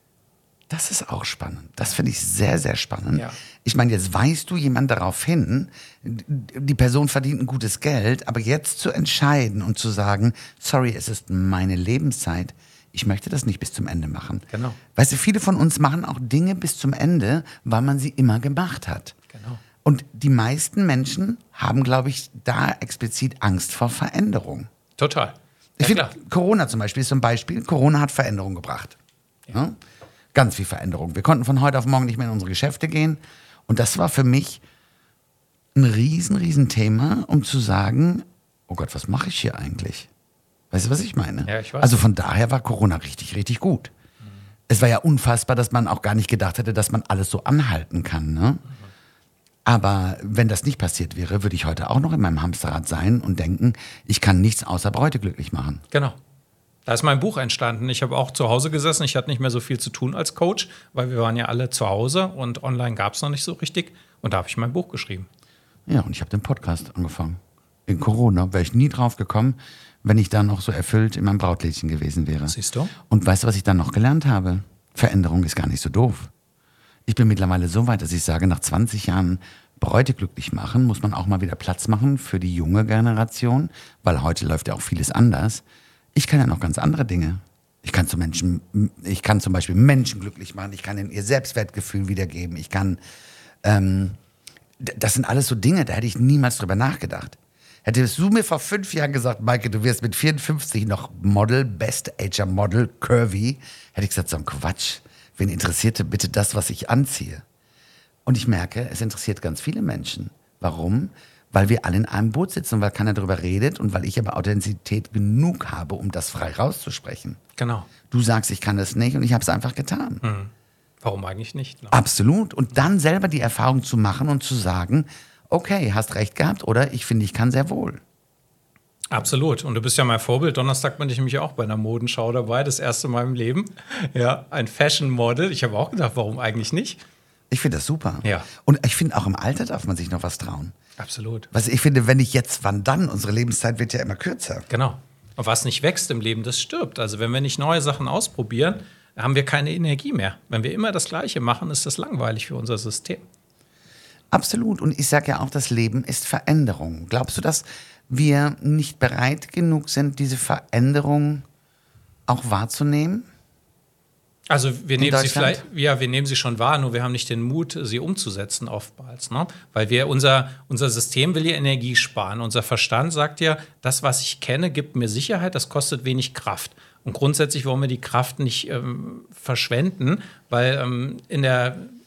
Das ist auch spannend. Das finde ich sehr, sehr spannend. Ja. Ich meine, jetzt weist du jemand darauf hin, die Person verdient ein gutes Geld, aber jetzt zu entscheiden und zu sagen, sorry, es ist meine Lebenszeit, ich möchte das nicht bis zum Ende machen. Genau. Weißt du, viele von uns machen auch Dinge bis zum Ende, weil man sie immer gemacht hat. Genau. Und die meisten Menschen haben, glaube ich, da explizit Angst vor Veränderung. Total. Ich Ja, finde, Corona zum Beispiel ist so ein Beispiel. Corona hat Veränderung gebracht. Ja. Ganz viel Veränderung. Wir konnten von heute auf morgen nicht mehr in unsere Geschäfte gehen. Und das war für mich ein riesen, riesen Thema, um zu sagen, oh Gott, was mache ich hier eigentlich? Weißt du, was ich meine? Ja, ich weiß. Also von daher war Corona richtig, richtig gut. Mhm. Es war ja unfassbar, dass man auch gar nicht gedacht hätte, dass man alles so anhalten kann. Ne? Mhm. Aber wenn das nicht passiert wäre, würde ich heute auch noch in meinem Hamsterrad sein und denken, ich kann nichts außer Bräute glücklich machen. Genau. Da ist mein Buch entstanden. Ich habe auch zu Hause gesessen. Ich hatte nicht mehr so viel zu tun als Coach, weil wir waren ja alle zu Hause und online gab es noch nicht so richtig. Und da habe ich mein Buch geschrieben. Ja, und ich habe den Podcast angefangen. In Corona wäre ich nie drauf gekommen, wenn ich da noch so erfüllt in meinem Brautlädchen gewesen wäre. Siehst du? Und weißt du, was ich dann noch gelernt habe? Veränderung ist gar nicht so doof. Ich bin mittlerweile so weit, dass ich sage, nach zwanzig Jahren Bräute glücklich machen, muss man auch mal wieder Platz machen für die junge Generation, weil heute läuft ja auch vieles anders. Ich kann ja noch ganz andere Dinge. Ich kann, zu Menschen, ich kann zum Beispiel Menschen glücklich machen, ich kann ihnen ihr Selbstwertgefühl wiedergeben, ich kann, ähm, das sind alles so Dinge, da hätte ich niemals drüber nachgedacht. Hättest du mir vor fünf Jahren gesagt, Maike, du wirst mit vierundfünfzig noch Model, Best Ager Model, Curvy, hätte ich gesagt, so ein Quatsch. Wen interessierte bitte das, was ich anziehe? Und ich merke, es interessiert ganz viele Menschen. Warum? Weil wir alle in einem Boot sitzen und weil keiner darüber redet und weil ich aber Authentizität genug habe, um das frei rauszusprechen. Genau. Du sagst, ich kann das nicht und ich habe es einfach getan. Hm. Warum eigentlich nicht? Ne? Absolut. Und dann selber die Erfahrung zu machen und zu sagen, okay, hast recht gehabt oder ich finde, ich kann sehr wohl. Absolut. Und du bist ja mein Vorbild. Donnerstag bin ich nämlich auch bei einer Modenschau dabei, das erste Mal im Leben. Ja, ein Fashion Model. Ich habe auch gedacht, warum eigentlich nicht? Ich finde das super. Ja. Und ich finde, auch im Alter darf man sich noch was trauen. Absolut. Was ich finde, wenn nicht jetzt, wann dann? Unsere Lebenszeit wird ja immer kürzer. Genau. Und was nicht wächst im Leben, das stirbt. Also wenn wir nicht neue Sachen ausprobieren, haben wir keine Energie mehr. Wenn wir immer das Gleiche machen, ist das langweilig für unser System. Absolut. Und ich sage ja auch, das Leben ist Veränderung. Glaubst du, dass wir nicht bereit genug sind, diese Veränderung auch wahrzunehmen? Also wir nehmen sie Deutschland? vielleicht, ja, wir nehmen sie schon wahr, nur wir haben nicht den Mut, sie umzusetzen oftmals, ne? Weil wir unser unser System will ja Energie sparen. Unser Verstand sagt ja, das, was ich kenne, gibt mir Sicherheit, das kostet wenig Kraft. Und grundsätzlich wollen wir die Kraft nicht ähm, verschwenden, weil ähm, in der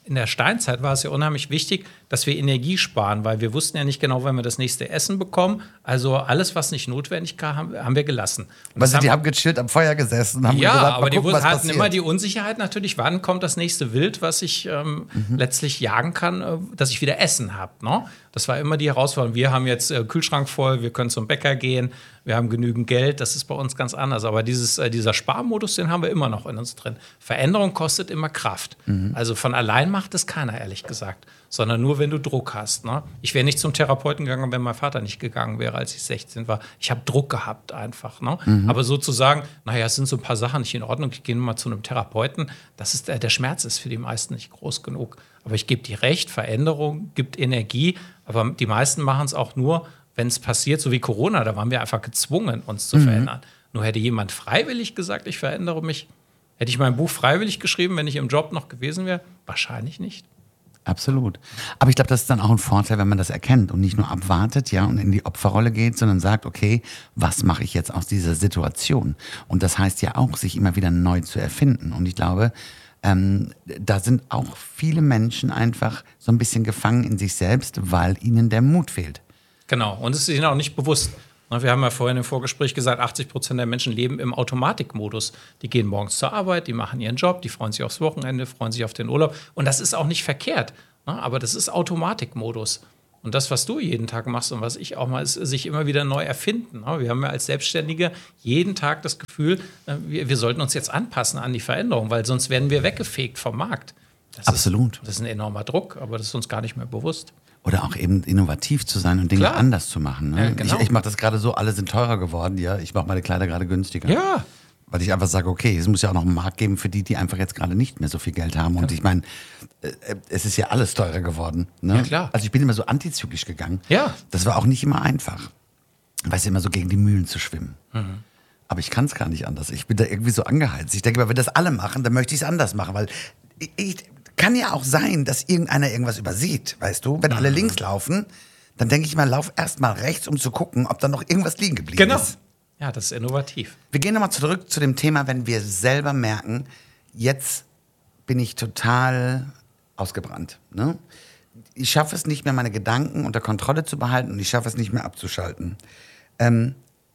in der Steinzeit war es ja unheimlich wichtig, dass wir Energie sparen, weil wir wussten ja nicht genau, wann wir das nächste Essen bekommen. Also alles, was nicht notwendig war, haben, haben wir gelassen. Und Also haben, die haben gechillt am Feuer gesessen und haben ja, gesagt, mal aber die gucken, was hatten passiert. immer die Unsicherheit natürlich, wann kommt das nächste Wild, was ich ähm, mhm. letztlich jagen kann, äh, dass ich wieder Essen habe. Ne? Das war immer die Herausforderung. Wir haben jetzt äh, Kühlschrank voll, wir können zum Bäcker gehen, wir haben genügend Geld, das ist bei uns ganz anders. Aber dieses, äh, dieser Sparmodus, den haben wir immer noch in uns drin. Veränderung kostet immer Kraft. Mhm. Also von allein macht es keiner, ehrlich gesagt. Sondern nur, wenn du Druck hast. Ne? Ich wäre nicht zum Therapeuten gegangen, wenn mein Vater nicht gegangen wäre, als ich sechzehn war. Ich habe Druck gehabt einfach. Ne? Mhm. Aber sozusagen, naja, es sind so ein paar Sachen nicht in Ordnung, ich gehe mal zu einem Therapeuten. Das ist, der Schmerz ist für die meisten nicht groß genug. Aber ich gebe dir recht, Veränderung gibt Energie. Aber die meisten machen es auch nur, wenn es passiert, so wie Corona. Da waren wir einfach gezwungen, uns zu mhm. verändern. Nur hätte jemand freiwillig gesagt, ich verändere mich, hätte ich mein Buch freiwillig geschrieben, wenn ich im Job noch gewesen wäre? Wahrscheinlich nicht. Absolut. Aber ich glaube, das ist dann auch ein Vorteil, wenn man das erkennt und nicht nur abwartet, ja, und in die Opferrolle geht, sondern sagt, okay, was mache ich jetzt aus dieser Situation? Und das heißt ja auch, sich immer wieder neu zu erfinden. Und ich glaube, ähm, da sind auch viele Menschen einfach so ein bisschen gefangen in sich selbst, weil ihnen der Mut fehlt. Genau. Und es ist ihnen auch nicht bewusst. Wir haben ja vorhin im Vorgespräch gesagt, achtzig Prozent der Menschen leben im Automatikmodus. Die gehen morgens zur Arbeit, die machen ihren Job, die freuen sich aufs Wochenende, freuen sich auf den Urlaub. Und das ist auch nicht verkehrt, aber das ist Automatikmodus. Und das, was du jeden Tag machst und was ich auch mal, ist sich immer wieder neu erfinden. Wir haben ja als Selbstständige jeden Tag das Gefühl, wir, wir sollten uns jetzt anpassen an die Veränderung, weil sonst werden wir weggefegt vom Markt. Das Absolut. Ist, das ist ein enormer Druck, aber das ist uns gar nicht mehr bewusst. Oder auch eben innovativ zu sein und Dinge Klar. anders zu machen. Ne? Ja, genau. Ich, ich mache das gerade so, alle sind teurer geworden, ja. Ich mache meine Kleider gerade günstiger. Ja. Weil ich einfach sage, okay, es muss ja auch noch einen Markt geben für die, die einfach jetzt gerade nicht mehr so viel Geld haben. Und ich meine, äh, es ist ja alles teurer geworden. Ne? Ja, klar. Also ich bin immer so antizyklisch gegangen. Ja. Das war auch nicht immer einfach. Weißt du, immer so gegen die Mühlen zu schwimmen. Mhm. Aber ich kann es gar nicht anders. Ich bin da irgendwie so angeheizt. Ich denke, wenn das alle machen, dann möchte ich es anders machen. Weil ich, ich kann ja auch sein, dass irgendeiner irgendwas übersieht, weißt du? Wenn alle links laufen, dann denke ich mal, lauf erst mal rechts, um zu gucken, ob da noch irgendwas liegen geblieben Genau. ist. Ja, das ist innovativ. Wir gehen nochmal zurück zu dem Thema, wenn wir selber merken, jetzt bin ich total ausgebrannt. Ne? Ich schaffe es nicht mehr, meine Gedanken unter Kontrolle zu behalten und ich schaffe es nicht mehr abzuschalten. Ähm,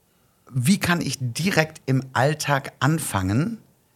wie kann ich direkt im Alltag anfangen,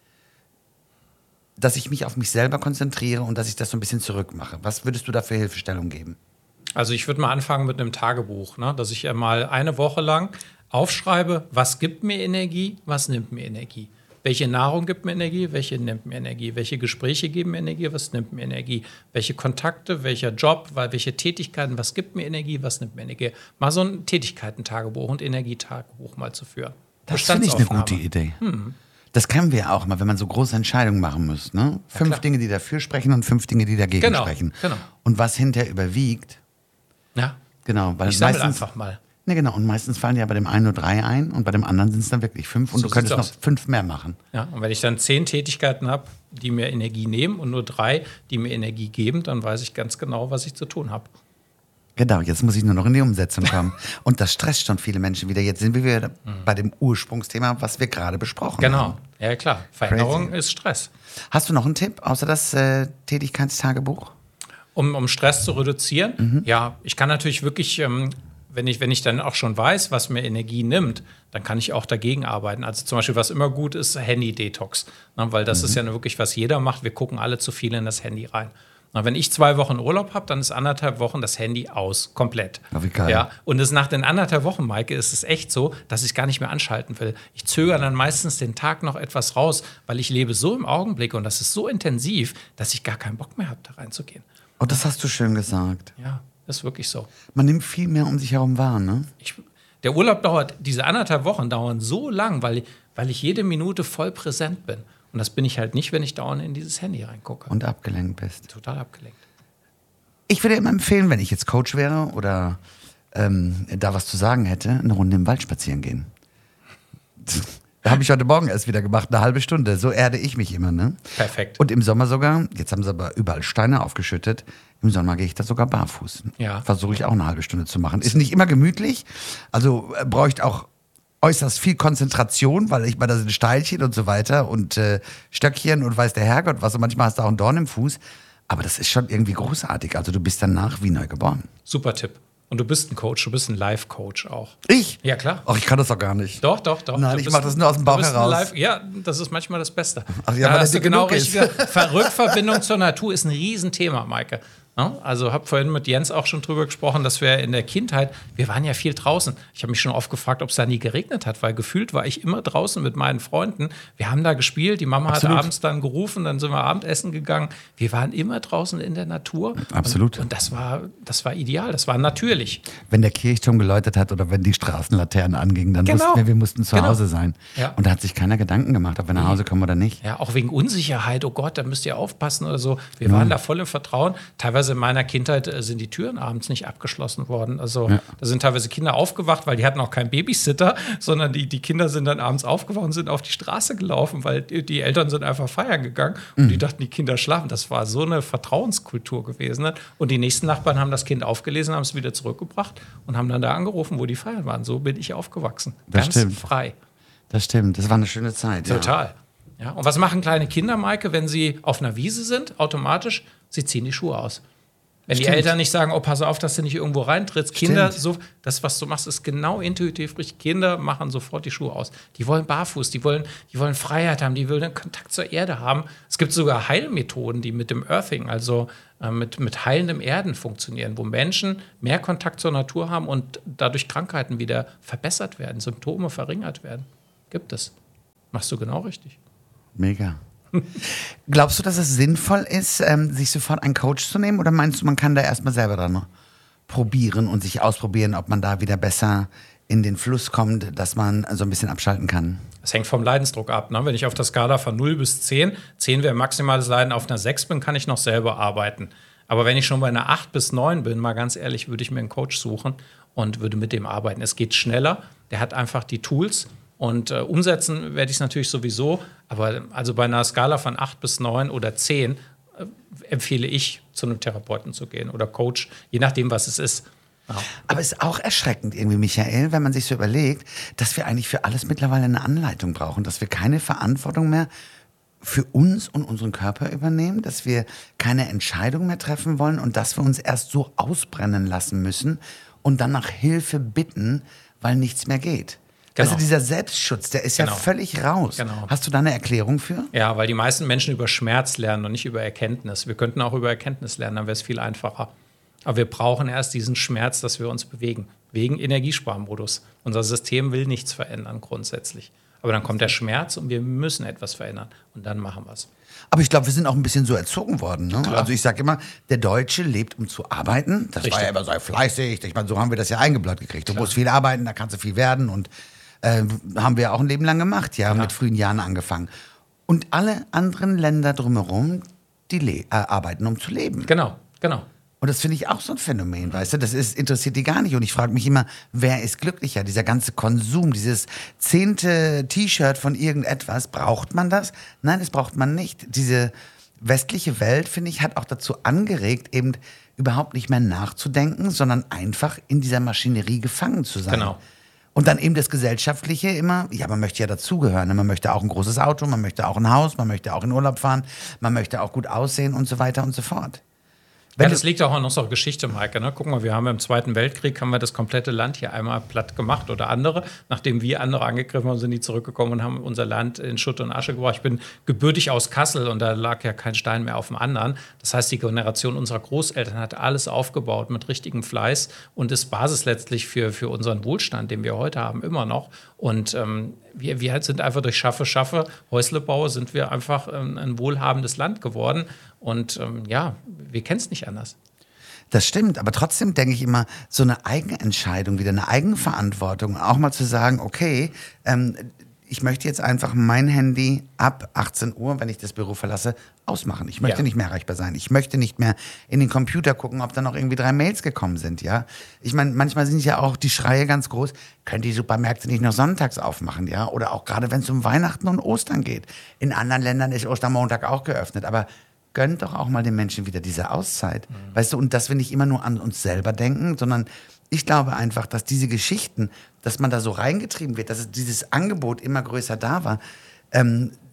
dass ich mich auf mich selber konzentriere und dass ich das so ein bisschen zurückmache? Was würdest du da für Hilfestellung geben? Also ich würde mal anfangen mit einem Tagebuch, ne? Dass ich mal eine Woche lang aufschreibe, was gibt mir Energie, was nimmt mir Energie. Welche Nahrung gibt mir Energie, welche nimmt mir Energie. Welche Gespräche geben mir Energie, was nimmt mir Energie. Welche Kontakte, welcher Job, welche Tätigkeiten, was gibt mir Energie, was nimmt mir Energie. Mal so ein Tätigkeiten-Tagebuch und Energietagebuch mal zu führen. Das finde ich eine gute Idee. Hm. Das kennen wir ja auch mal, wenn man so große Entscheidungen machen muss. Ne? Fünf klar. Dinge, die dafür sprechen und fünf Dinge, die dagegen Genau, sprechen. genau. Und was hinterher überwiegt. Ja. Genau, weil Ich sammle meistens, einfach mal. Ne, genau. Und meistens fallen ja bei dem einen nur drei ein und bei dem anderen sind es dann wirklich fünf. Und So du könntest noch sieht's aus. fünf mehr machen. Ja, und wenn ich dann zehn Tätigkeiten habe, die mir Energie nehmen und nur drei, die mir Energie geben, dann weiß ich ganz genau, was ich zu tun habe. Genau, jetzt muss ich nur noch in die Umsetzung kommen. Und das stresst schon viele Menschen wieder. Jetzt sind wir wieder mhm. bei dem Ursprungsthema, was wir gerade besprochen genau. haben. Genau, ja klar. Veränderung Crazy. ist Stress. Hast du noch einen Tipp, außer das äh, Tätigkeitstagebuch? Um, um Stress zu reduzieren? Mhm. Ja, ich kann natürlich wirklich, ähm, wenn ich, wenn ich dann auch schon weiß, was mir Energie nimmt, dann kann ich auch dagegen arbeiten. Also zum Beispiel, was immer gut ist, Handy-Detox. Na, weil das mhm. ist ja wirklich, was jeder macht. Wir gucken alle zu viel in das Handy rein. Na, wenn ich zwei Wochen Urlaub habe, dann ist anderthalb Wochen das Handy aus, komplett. Oh, wie geil. Ja, und es nach den anderthalb Wochen, Maike, ist es echt so, dass ich gar nicht mehr anschalten will. Ich zögere dann meistens den Tag noch etwas raus, weil ich lebe so im Augenblick und das ist so intensiv, dass ich gar keinen Bock mehr habe, da reinzugehen. Oh, das hast du schön gesagt. Ja, ist wirklich so. Man nimmt viel mehr um sich herum wahr, ne? Ich, der Urlaub dauert, diese anderthalb Wochen dauern so lang, weil, weil ich jede Minute voll präsent bin. Und das bin ich halt nicht, wenn ich dauernd in dieses Handy reingucke. Und abgelenkt bist. Total abgelenkt. Ich würde immer empfehlen, wenn ich jetzt Coach wäre oder ähm, da was zu sagen hätte, eine Runde im Wald spazieren gehen. Da habe ich heute Morgen erst wieder gemacht, eine halbe Stunde. So erde ich mich immer, ne? Perfekt. Und im Sommer sogar, jetzt haben sie aber überall Steine aufgeschüttet, im Sommer gehe ich da sogar barfuß. Ja. Versuche ich auch eine halbe Stunde zu machen. Ist nicht immer gemütlich, also äh, bräuchte auch äußerst viel Konzentration, weil ich meine, da sind Steilchen und so weiter und äh, Stöckchen und weiß der Herrgott was. Und manchmal hast du auch einen Dorn im Fuß. Aber das ist schon irgendwie großartig. Also du bist danach wie neu geboren. Super Tipp. Und du bist ein Coach, du bist ein Life-Coach auch. Ich? Ja, klar. Ach, ich kann das doch gar nicht. Doch, doch, doch. Nein, Du ich bist mache das nur aus dem Bauch du bist ein heraus. Life, ja, das ist manchmal das Beste. Ach ja, weil da der hast du dick genau genug ist. richtig. Ver- Rückverbindung zur Natur ist ein Riesenthema, Maike. Ja, also habe vorhin mit Jens auch schon drüber gesprochen, dass wir in der Kindheit, wir waren ja viel draußen. Ich habe mich schon oft gefragt, ob es da nie geregnet hat, weil gefühlt war ich immer draußen mit meinen Freunden. Wir haben da gespielt, die Mama Absolut. hat abends dann gerufen, dann sind wir Abendessen gegangen. Wir waren immer draußen in der Natur. Absolut. Und, und das war, das war ideal, das war natürlich. Wenn der Kirchturm geläutet hat oder wenn die Straßenlaternen angingen, dann Genau. wussten wir, wir mussten zu Genau. Hause sein. Ja. Und da hat sich keiner Gedanken gemacht, ob wir nach Hause kommen oder nicht. Ja, auch wegen Unsicherheit, oh Gott, da müsst ihr aufpassen oder so. Wir waren da voll im Vertrauen. Teilweise in meiner Kindheit äh, sind die Türen abends nicht abgeschlossen worden. Also Ja. da sind teilweise Kinder aufgewacht, weil die hatten auch keinen Babysitter, sondern die, die Kinder sind dann abends aufgewacht und sind auf die Straße gelaufen, weil die, die Eltern sind einfach feiern gegangen und Mhm. die dachten, die Kinder schlafen. Das war so eine Vertrauenskultur gewesen. Ne? Und die nächsten Nachbarn haben das Kind aufgelesen, haben es wieder zurückgebracht und haben dann da angerufen, wo die feiern waren. So bin ich aufgewachsen. Das Ganz stimmt. frei. Das stimmt, das war eine schöne Zeit. Ja. Total. Ja, und was machen kleine Kinder, Maike, wenn sie auf einer Wiese sind? Automatisch, sie ziehen die Schuhe aus. Wenn Stimmt. die Eltern nicht sagen, oh, pass auf, dass du nicht irgendwo reintrittst. Kinder, Stimmt. so, das, was du machst, ist genau intuitiv richtig. Kinder machen sofort die Schuhe aus. Die wollen barfuß, die wollen, die wollen Freiheit haben, die wollen Kontakt zur Erde haben. Es gibt sogar Heilmethoden, die mit dem Earthing, also äh, mit, mit heilendem Erden funktionieren, wo Menschen mehr Kontakt zur Natur haben und dadurch Krankheiten wieder verbessert werden, Symptome verringert werden. Gibt es. Machst du genau richtig. Mega. Glaubst du, dass es sinnvoll ist, ähm, sich sofort einen Coach zu nehmen? Oder meinst du, man kann da erstmal selber dran probieren und sich ausprobieren, ob man da wieder besser in den Fluss kommt, dass man so ein bisschen abschalten kann? Das hängt vom Leidensdruck ab. Ne? Wenn ich auf der Skala von null bis zehn, zehn wäre maximales Leiden, auf einer sechs bin, kann ich noch selber arbeiten. Aber wenn ich schon bei einer acht bis neun bin, mal ganz ehrlich, würde ich mir einen Coach suchen und würde mit dem arbeiten. Es geht schneller, der hat einfach die Tools. Und äh, umsetzen werde ich es natürlich sowieso, aber also bei einer Skala von acht bis neun oder zehn äh, empfehle ich, zu einem Therapeuten zu gehen oder Coach, je nachdem, was es ist. Ja. Aber es ist auch erschreckend irgendwie, Michael, wenn man sich so überlegt, dass wir eigentlich für alles mittlerweile eine Anleitung brauchen, dass wir keine Verantwortung mehr für uns und unseren Körper übernehmen, dass wir keine Entscheidung mehr treffen wollen und dass wir uns erst so ausbrennen lassen müssen und dann nach Hilfe bitten, weil nichts mehr geht. Genau. Also dieser Selbstschutz, der ist Genau. ja völlig raus. Genau. Hast du da eine Erklärung für? Ja, weil die meisten Menschen über Schmerz lernen und nicht über Erkenntnis. Wir könnten auch über Erkenntnis lernen, dann wäre es viel einfacher. Aber wir brauchen erst diesen Schmerz, dass wir uns bewegen. Wegen Energiesparmodus. Unser System will nichts verändern grundsätzlich. Aber dann kommt der Schmerz und wir müssen etwas verändern. Und dann machen wir es. Aber ich glaube, wir sind auch ein bisschen so erzogen worden. Ne? Klar. Also ich sage immer, der Deutsche lebt, um zu arbeiten. Das Richtig. war ja immer so fleißig. Ich meine, so haben wir das ja eingebläut gekriegt. Du musst viel arbeiten, da kannst du viel werden. Und äh, haben wir auch ein Leben lang gemacht, ja, Klar. mit frühen Jahren angefangen. Und alle anderen Länder drumherum, die le- äh, arbeiten, um zu leben. Genau, genau. Und das finde ich auch so ein Phänomen, weißt du, das ist, interessiert die gar nicht. Und ich frage mich immer, wer ist glücklicher? Dieser ganze Konsum, dieses zehnte T-Shirt von irgendetwas, braucht man das? Nein, das braucht man nicht. Diese westliche Welt, finde ich, hat auch dazu angeregt, eben überhaupt nicht mehr nachzudenken, sondern einfach in dieser Maschinerie gefangen zu sein. Genau. Und dann eben das Gesellschaftliche immer, ja, man möchte ja dazugehören. Man möchte auch ein großes Auto, man möchte auch ein Haus, man möchte auch in Urlaub fahren, man möchte auch gut aussehen und so weiter und so fort. Wenn Ja, das liegt auch an unserer Geschichte, Maike. Ne? Guck mal, wir haben im Zweiten Weltkrieg haben wir das komplette Land hier einmal platt gemacht oder andere. Nachdem wir andere angegriffen haben, sind die zurückgekommen und haben unser Land in Schutt und Asche gebracht. Ich bin gebürtig aus Kassel und da lag ja kein Stein mehr auf dem anderen. Das heißt, die Generation unserer Großeltern hat alles aufgebaut mit richtigem Fleiß und ist Basis letztlich für, für unseren Wohlstand, den wir heute haben, immer noch. Und ähm, wir, wir sind einfach durch Schaffe, Schaffe, Häuslebau, sind wir einfach ähm, ein wohlhabendes Land geworden. Und ähm, ja, wir kennen es nicht anders. Das stimmt, aber trotzdem denke ich immer, so eine Eigenentscheidung, wieder eine Eigenverantwortung, auch mal zu sagen, okay, ähm, ich möchte jetzt einfach mein Handy ab achtzehn Uhr, wenn ich das Büro verlasse, ausmachen. Ich möchte Ja. nicht mehr erreichbar sein. Ich möchte nicht mehr in den Computer gucken, ob da noch irgendwie drei Mails gekommen sind, ja. Ich meine, manchmal sind ja auch die Schreie ganz groß, können die Supermärkte nicht noch sonntags aufmachen, ja? Oder auch gerade, wenn es um Weihnachten und Ostern geht. In anderen Ländern ist Ostermontag auch geöffnet, aber gönnt doch auch mal den Menschen wieder diese Auszeit. Mhm. Weißt du, und dass wir nicht immer nur an uns selber denken, sondern ich glaube einfach, dass diese Geschichten, dass man da so reingetrieben wird, dass es dieses Angebot immer größer da war, ähm,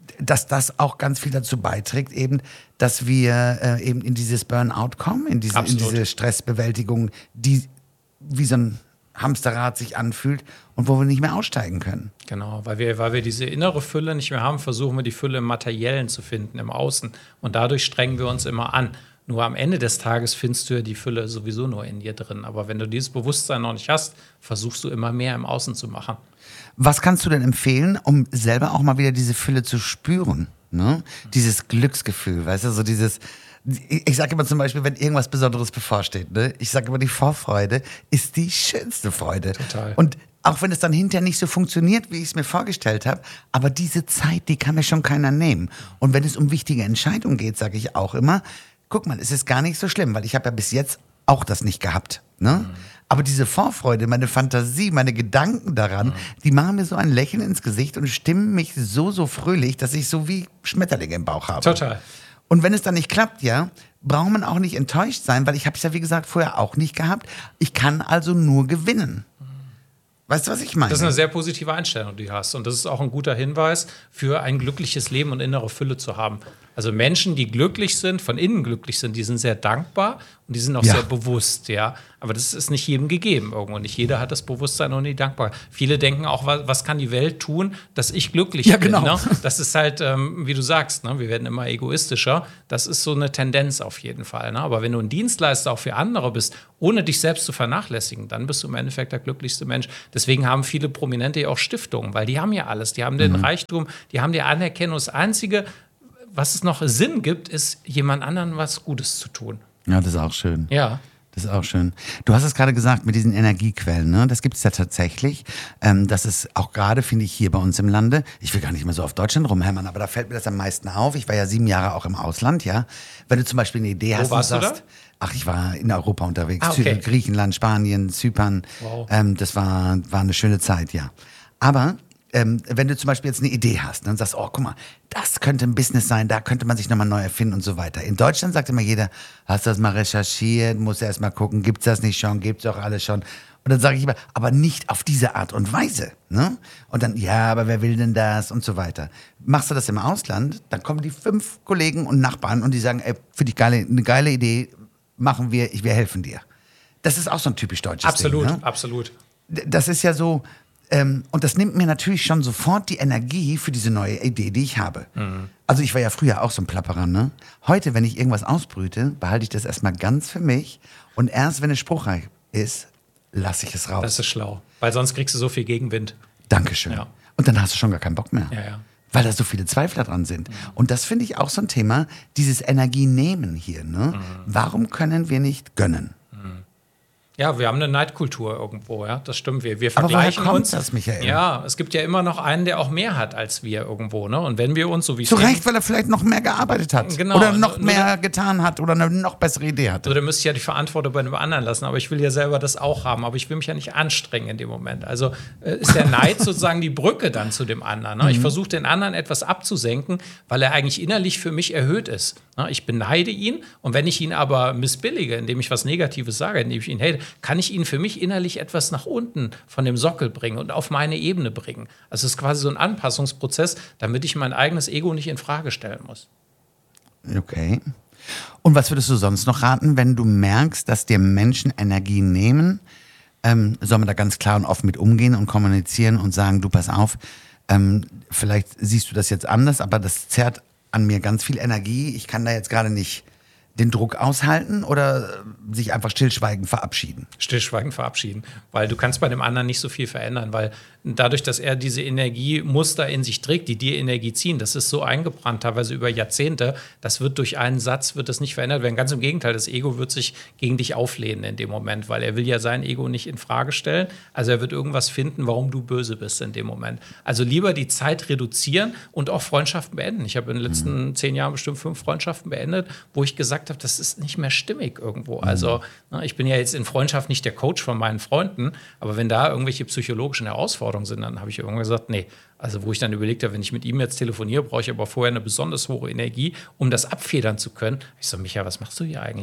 dass das auch ganz viel dazu beiträgt, eben, dass wir äh, eben in dieses Burnout kommen, in diese, in diese Stressbewältigung, die wie so ein Hamsterrad sich anfühlt und wo wir nicht mehr aussteigen können. Genau, weil wir, weil wir diese innere Fülle nicht mehr haben, versuchen wir die Fülle im Materiellen zu finden, im Außen. Und dadurch strengen wir uns immer an. Nur am Ende des Tages findest du ja die Fülle sowieso nur in dir drin. Aber wenn du dieses Bewusstsein noch nicht hast, versuchst du immer mehr im Außen zu machen. Was kannst du denn empfehlen, um selber auch mal wieder diese Fülle zu spüren? Ne? Dieses Glücksgefühl, weißt du, so dieses... Ich sage immer zum Beispiel, wenn irgendwas Besonderes bevorsteht, ne? Ich sage immer, die Vorfreude ist die schönste Freude. Total. Und auch wenn es dann hinterher nicht so funktioniert, wie ich es mir vorgestellt habe, aber diese Zeit, die kann mir schon keiner nehmen. Und wenn es um wichtige Entscheidungen geht, sage ich auch immer, guck mal, es ist gar nicht so schlimm, weil ich habe ja bis jetzt auch das nicht gehabt. Ne? Mhm. Aber diese Vorfreude, meine Fantasie, meine Gedanken daran, mhm. die machen mir so ein Lächeln ins Gesicht und stimmen mich so, so fröhlich, dass ich so wie Schmetterlinge im Bauch habe. Total. Und wenn es dann nicht klappt, ja, braucht man auch nicht enttäuscht sein, weil ich habe es ja, wie gesagt, vorher auch nicht gehabt. Ich kann also nur gewinnen. Weißt du, was ich meine? Das ist eine sehr positive Einstellung, die du hast. Und das ist auch ein guter Hinweis für ein glückliches Leben und innere Fülle zu haben. Also Menschen, die glücklich sind, von innen glücklich sind, die sind sehr dankbar und die sind auch ja. sehr bewusst, ja. Aber das ist nicht jedem gegeben irgendwo. Nicht jeder hat das Bewusstsein und die Dankbarkeit. Viele denken auch, was, was kann die Welt tun, dass ich glücklich ja, bin. Genau. Ne? Das ist halt, ähm, wie du sagst, ne? Wir werden immer egoistischer. Das ist so eine Tendenz auf jeden Fall. Ne? Aber wenn du ein Dienstleister auch für andere bist, ohne dich selbst zu vernachlässigen, dann bist du im Endeffekt der glücklichste Mensch. Deswegen haben viele Prominente ja auch Stiftungen, weil die haben ja alles. Die haben den mhm. Reichtum, die haben die Anerkennung. Das Einzige, was es noch Sinn gibt, ist, jemand anderen was Gutes zu tun. Ja, das ist auch schön. Ja. Das ist auch schön. Du hast es gerade gesagt mit diesen Energiequellen, ne? Das gibt es ja tatsächlich. Ähm, das ist auch gerade, finde ich, hier bei uns im Lande. Ich will gar nicht mehr so auf Deutschland rumhämmern, aber da fällt mir das am meisten auf. Ich war ja sieben Jahre auch im Ausland, ja. Wenn du zum Beispiel eine Idee Wo hast warst und du sagst, da? Ach, ich war in Europa unterwegs. Ah, okay. Griechenland, Spanien, Zypern. Wow. Ähm, das war, war eine schöne Zeit, ja. Aber ähm, wenn du zum Beispiel jetzt eine Idee hast ne, und sagst, oh, guck mal, das könnte ein Business sein, da könnte man sich nochmal neu erfinden und so weiter. In Deutschland sagt immer jeder, hast du das mal recherchiert, musst du erst mal gucken, gibt's das nicht schon, gibt's doch alles schon. Und dann sage ich immer, aber nicht auf diese Art und Weise. Ne? Und dann, ja, aber wer will denn das und so weiter. Machst du das im Ausland, dann kommen die fünf Kollegen und Nachbarn und die sagen, ey, für dich geile, eine geile Idee, machen wir, ich, wir helfen dir. Das ist auch so ein typisch deutsches absolut, Ding. Ne? Absolut, absolut. Das ist ja so, ähm, und das nimmt mir natürlich schon sofort die Energie für diese neue Idee, die ich habe. Mhm. Also ich war ja früher auch so ein Plapperer, ne? Heute, wenn ich irgendwas ausbrüte, behalte ich das erstmal ganz für mich und erst, wenn es spruchreich ist, lasse ich es raus. Das ist schlau, weil sonst kriegst du so viel Gegenwind. Dankeschön. Ja. Und dann hast du schon gar keinen Bock mehr. Ja, ja. Weil da so viele Zweifler dran sind. Mhm. Und das finde ich auch so ein Thema, dieses Energienehmen hier. Ne? Mhm. Warum können wir nicht gönnen? Ja, wir haben eine Neidkultur irgendwo, ja, das stimmt. Wir, wir Aber vergleichen woher kommt uns. das, Michael? Ja, es gibt ja immer noch einen, der auch mehr hat als wir irgendwo, ne? Und wenn wir uns so wie Zu Recht, weil er vielleicht noch mehr gearbeitet hat. Genau. Oder noch Nur, mehr nur, getan hat oder eine noch bessere Idee hatte. Oder müsste ich ja die Verantwortung bei einem anderen lassen. Aber ich will ja selber das auch haben. Aber ich will mich ja nicht anstrengen in dem Moment. Also äh, ist der Neid sozusagen die Brücke dann zu dem anderen. Ne? Mhm. Ich versuche den anderen etwas abzusenken, weil er eigentlich innerlich für mich erhöht ist. Ne? Ich beneide ihn. Und wenn ich ihn aber missbillige, indem ich was Negatives sage, indem ich ihn hate, kann ich ihn für mich innerlich etwas nach unten von dem Sockel bringen und auf meine Ebene bringen. Also es ist quasi so ein Anpassungsprozess, damit ich mein eigenes Ego nicht in Frage stellen muss. Okay. Und was würdest du sonst noch raten, wenn du merkst, dass dir Menschen Energie nehmen? Ähm, soll man da ganz klar und offen mit umgehen und kommunizieren und sagen, du pass auf, ähm, vielleicht siehst du das jetzt anders, aber das zerrt an mir ganz viel Energie. Ich kann da jetzt gerade nicht den Druck aushalten oder sich einfach stillschweigend verabschieden? Stillschweigend verabschieden, weil du kannst bei dem anderen nicht so viel verändern, weil dadurch, dass er diese Energiemuster in sich trägt, die dir Energie ziehen, das ist so eingebrannt, teilweise über Jahrzehnte, das wird durch einen Satz, wird das nicht verändert werden. Ganz im Gegenteil, das Ego wird sich gegen dich auflehnen in dem Moment, weil er will ja sein Ego nicht in Frage stellen, also er wird irgendwas finden, warum du böse bist in dem Moment. Also lieber die Zeit reduzieren und auch Freundschaften beenden. Ich habe in den letzten mhm. zehn Jahren bestimmt fünf Freundschaften beendet, wo ich gesagt habe, das ist nicht mehr stimmig irgendwo. Also ne, ich bin ja jetzt in Freundschaft nicht der Coach von meinen Freunden, aber wenn da irgendwelche psychologischen Herausforderungen sind, dann habe ich irgendwann gesagt, nee, also wo ich dann überlegt habe, wenn ich mit ihm jetzt telefoniere, brauche ich aber vorher eine besonders hohe Energie, um das abfedern zu können. Ich so, Micha, was machst du hier eigentlich?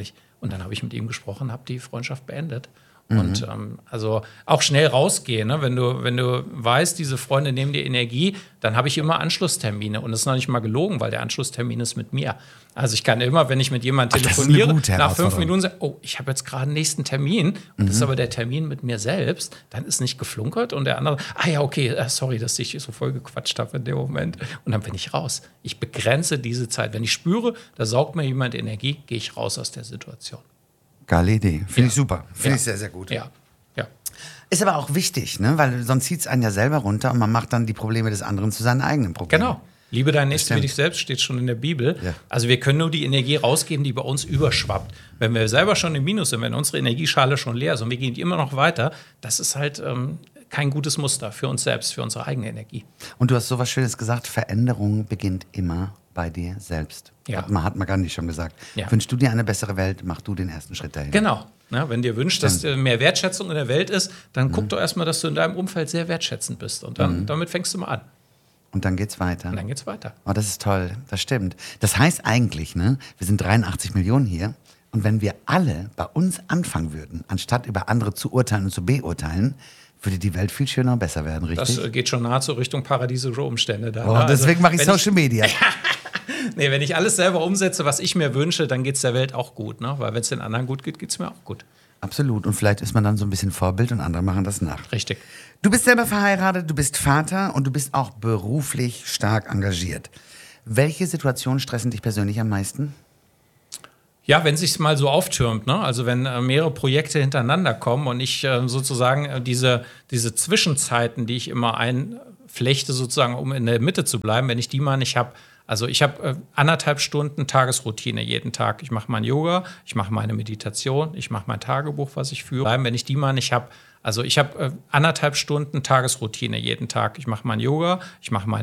Und dann habe ich mit ihm gesprochen, habe die Freundschaft beendet. Und ähm, also auch schnell rausgehen, ne? Wenn du, wenn du weißt, diese Freunde nehmen dir Energie, dann habe ich immer Anschlusstermine. Und das ist noch nicht mal gelogen, weil der Anschlusstermin ist mit mir. Also ich kann immer, wenn ich mit jemandem telefoniere, nach fünf Minuten sagen, oh, ich habe jetzt gerade einen nächsten Termin. Und mhm. das ist aber der Termin mit mir selbst. Dann ist nicht geflunkert. Und der andere, ah ja, okay, sorry, dass ich so voll gequatscht habe in dem Moment. Und dann bin ich raus. Ich begrenze diese Zeit. Wenn ich spüre, da saugt mir jemand Energie, gehe ich raus aus der Situation. Geile Idee. Finde Ja. ich super. Finde Ja. ich sehr, sehr gut. Ja, ja. Ist aber auch wichtig, ne? Weil sonst zieht es einen ja selber runter und man macht dann die Probleme des anderen zu seinen eigenen Problemen. Genau. Liebe deinen Nächsten wie stimmt. dich selbst, steht schon in der Bibel. Ja. Also wir können nur die Energie rausgeben, die bei uns überschwappt. Wenn wir selber schon im Minus sind, wenn unsere Energieschale schon leer ist und wir gehen immer noch weiter, das ist halt ähm, kein gutes Muster für uns selbst, für unsere eigene Energie. Und du hast sowas Schönes gesagt, Veränderung beginnt immer bei dir selbst. Ja. Hat man, hat man gar nicht schon gesagt. Ja. Wünschst du dir eine bessere Welt, mach du den ersten Schritt dahin. Genau. Ja, wenn dir wünscht, dass äh, mehr Wertschätzung in der Welt ist, dann mhm. guck doch erstmal, dass du in deinem Umfeld sehr wertschätzend bist. Und dann, mhm. damit fängst du mal an. Und dann geht's weiter. Und dann geht's weiter. Oh, das ist toll, das stimmt. Das heißt eigentlich, ne, wir sind dreiundachtzig Millionen hier. Und wenn wir alle bei uns anfangen würden, anstatt über andere zu urteilen und zu beurteilen, würde die Welt viel schöner und besser werden, richtig? Das äh, geht schon nahezu Richtung paradiesische Umstände. Da, oh, ne? deswegen also, mache ich Social ich, Media. Nee, wenn ich alles selber umsetze, was ich mir wünsche, dann geht es der Welt auch gut. Ne? Weil wenn es den anderen gut geht, geht es mir auch gut. Absolut. Und vielleicht ist man dann so ein bisschen Vorbild und andere machen das nach. Richtig. Du bist selber verheiratet, du bist Vater und du bist auch beruflich stark engagiert. Welche Situationen stressen dich persönlich am meisten? Ja, wenn es sich mal so auftürmt, ne? Also wenn äh, mehrere Projekte hintereinander kommen und ich äh, sozusagen äh, diese, diese Zwischenzeiten, die ich immer einflechte, sozusagen, um in der Mitte zu bleiben, wenn ich die mal nicht habe. Also ich habe äh, anderthalb Stunden Tagesroutine jeden Tag. Ich mache mein Yoga, ich mache meine Meditation, ich mache mein Tagebuch, was ich führe. Wenn ich die mal nicht habe, also ich habe äh, anderthalb Stunden Tagesroutine jeden Tag. Ich mache mein Yoga, ich mache meine